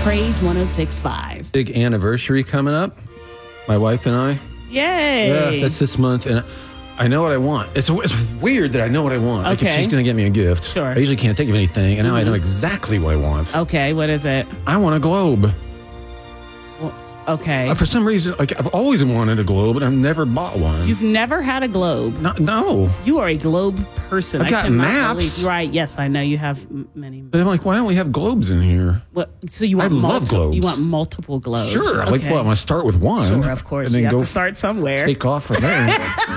Praise 106.5. Big anniversary coming up. My wife and I. Yay. Yeah, that's this month. And I know what I want. It's weird that I know what I want. Like if Okay. she's going to get me a gift. Sure. I usually can't think of anything. And now I know exactly what I want. Okay, what is it? I want a globe. Well, okay. For some reason, like I've always wanted a globe, and I've never bought one. You've never had a globe. No. You are a globe person. I've got maps. Right. Yes, I know you have many. But I'm like, why don't we have globes in here? What, so you want I love globes. You want multiple globes. Sure. Okay. I want to start with one. Sure, of course. And then You have go to start somewhere. take off from there.